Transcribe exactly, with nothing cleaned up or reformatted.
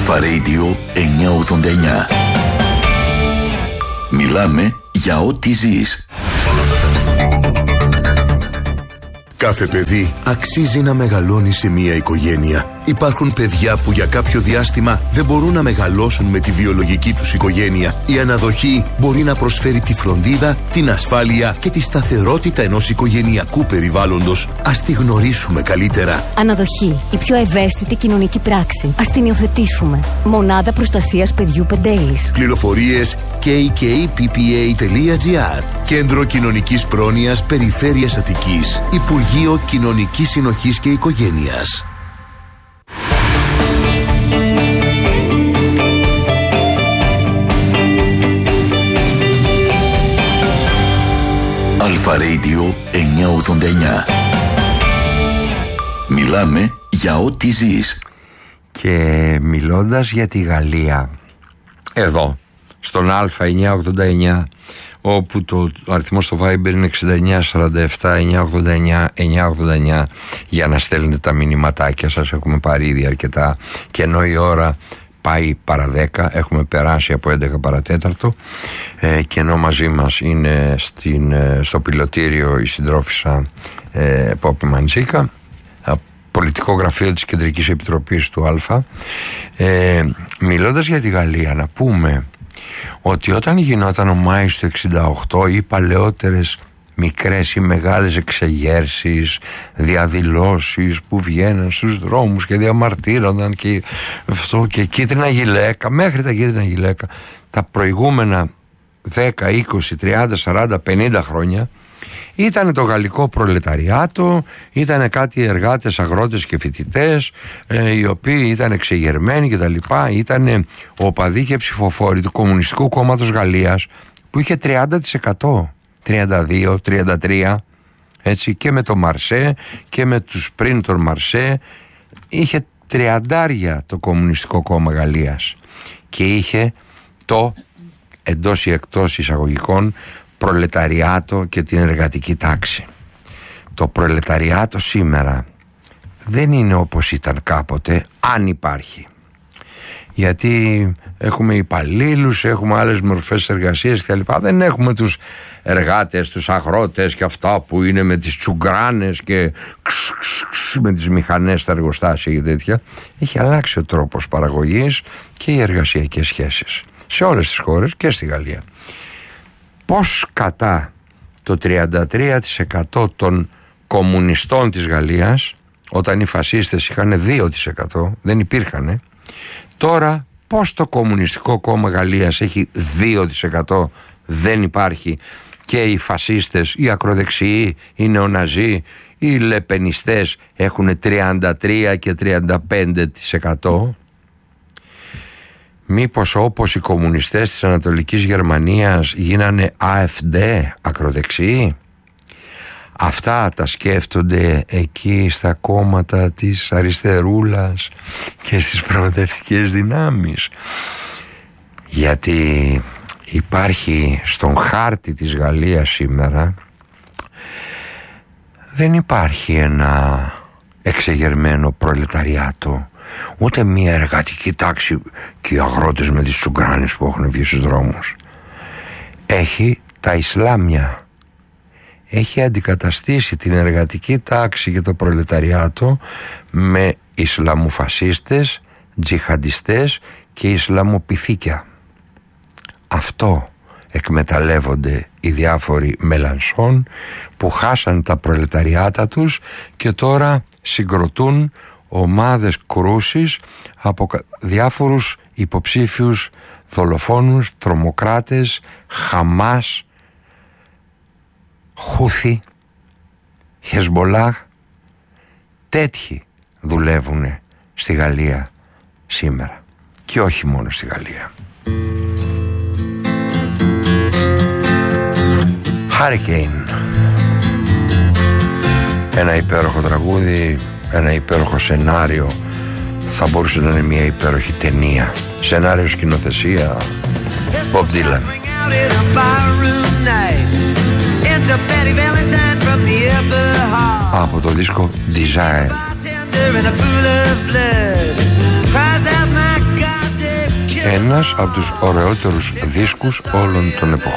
Αλφα Radio εννιακόσια ογδόντα εννιά. Μιλάμε για ό,τι ζεις. Κάθε παιδί αξίζει να μεγαλώνει σε μια οικογένεια. Υπάρχουν παιδιά που για κάποιο διάστημα δεν μπορούν να μεγαλώσουν με τη βιολογική τους οικογένεια. Η αναδοχή μπορεί να προσφέρει τη φροντίδα, την ασφάλεια και τη σταθερότητα ενός οικογενειακού περιβάλλοντος. Ας τη γνωρίσουμε καλύτερα. Αναδοχή. Η πιο ευαίσθητη κοινωνική πράξη. Ας την υιοθετήσουμε. Μονάδα Προστασίας Παιδιού Πεντέλης. Πληροφορίες κέι κέι πι πι έι τελεία τζι άρ. Κέντρο Κοινωνικής Πρόνοιας Περιφέρειας Αττικής. Υπουργείο Κοινωνικής Συνοχής και Οικογένειας. Αλφα Radio εννιακόσια ογδόντα εννιά. Μιλάμε για ό,τι ζεις. Και μιλώντας για τη Γαλλία, εδώ στον Αλφα εννιακόσια ογδόντα εννιά, όπου το αριθμό στο Viber είναι εξήντα εννιά σαράντα επτά εννιακόσια ογδόντα εννιά εννιακόσια ογδόντα εννιά, για να στέλνετε τα μηνυματάκια σας. Έχουμε πάρει ήδη αρκετά, και ενώ η ώρα πάει παρά δέκα, έχουμε περάσει από έντεκα παρατέταρτο, ε, και ενώ μαζί μας είναι στην, στο πιλωτήριο η συντρόφισσα ε, Πόπη Μαντζίκα, πολιτικό γραφείο της Κεντρικής Επιτροπής του Αλφα. ε, μιλώντας για τη Γαλλία, να πούμε ότι όταν γινόταν ο Μάης του εξήντα οκτώ, οι παλαιότερες μικρές ή μεγάλες εξεγέρσεις, διαδηλώσεις που βγαίναν στους δρόμους και διαμαρτύρονταν και αυτό, και κίτρινα γυλαίκα, μέχρι τα κίτρινα γυλαίκα, τα προηγούμενα δέκα, είκοσι, τριάντα, σαράντα, πενήντα χρόνια ήταν το γαλλικό προλεταριάτο, ήταν κάτι εργάτες, αγρότες και φοιτητές, ε, οι οποίοι ήταν εξεγερμένοι και τα λοιπά. Ήταν οπαδοί και ψηφοφόροι του Κομμουνιστικού Κόμματος Γαλλίας, που είχε τριάντα τοις εκατό, τριάντα δύο, τριάντα τρία, έτσι, και με το Μαρσέ και με τους πριν τον Μαρσέ. Είχε τριαντάρια το Κομμουνιστικό Κόμμα Γαλλίας, και είχε το εντός ή εκτός εισαγωγικών προλεταριάτο και την εργατική τάξη. Το προλεταριάτο σήμερα δεν είναι όπως ήταν κάποτε, αν υπάρχει. Γιατί έχουμε υπαλλήλους, έχουμε άλλες μορφές εργασίας κτλ. Δεν έχουμε τους εργάτες, τους αγρότες και αυτά που είναι με τις τσουγκράνες και ξ, ξ, ξ, με τις μηχανές στα εργοστάσια και τέτοια. Έχει αλλάξει ο τρόπος παραγωγής και οι εργασιακές σχέσεις σε όλες τις χώρες και στη Γαλλία. Πώς κατά το τριάντα τρία τοις εκατό των κομμουνιστών της Γαλλίας, όταν οι φασίστες είχαν δύο τοις εκατό, δεν υπήρχανε, τώρα πώς το Κομμουνιστικό Κόμμα Γαλλίας έχει δύο τοις εκατό, δεν υπάρχει, και οι φασίστες, οι ακροδεξιοί, οι νεοναζί, οι λεπενιστές έχουν τριάντα τρία και τριάντα πέντε τοις εκατό. Μήπως όπως οι κομμουνιστές της Ανατολικής Γερμανίας γίνανε Α Εφ Ντε, ακροδεξιοί? Αυτά τα σκέφτονται εκεί στα κόμματα της αριστερούλας και στις προοδευτικές δυνάμεις. Γιατί υπάρχει στον χάρτη της Γαλλίας σήμερα, δεν υπάρχει ένα εξεγερμένο προλεταριάτο, ούτε μια εργατική τάξη και οι αγρότες με τις τσουγκράνες που έχουν βγει στους δρόμους. Έχει τα Ισλάμια. Έχει αντικαταστήσει την εργατική τάξη και το προλεταριάτο με Ισλαμοφασίστες, τζιχαντιστές και Ισλαμοπιθήκια. Αυτό εκμεταλλεύονται οι διάφοροι Μελανσόν που χάσαν τα προλεταριάτα τους και τώρα συγκροτούν ομάδες κρούσης από διάφορους υποψήφιους δολοφόνους, τρομοκράτες, Χαμάς, Χούθι, Χεσμπολάχ. Τέτοιοι δουλεύουν στη Γαλλία σήμερα, και όχι μόνο στη Γαλλία. Hurricane, ένα υπέροχο τραγούδι, ένα υπέροχο σενάριο. Θα μπορούσε να είναι μια υπέροχη ταινία. Σενάριο, σκηνοθεσία Bob Dylan. Από το δίσκο Desire. ένας από τους ωραιότερους δίσκους όλων των εποχών.